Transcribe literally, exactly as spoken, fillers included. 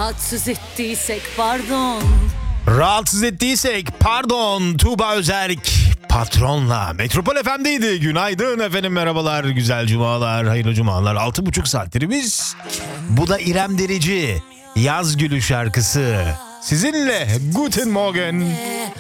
Rahatsız ettiysek pardon. Rahatsız ettiysek pardon. Tuğba Özerk Patron'la Metropol F M'deydi. Günaydın efendim, merhabalar, güzel cumalar, hayırlı cumalar. Altı buçuk saattir biz. Bu da İrem Derici Yaz Gülü şarkısı. Sizinle Guten Morgen.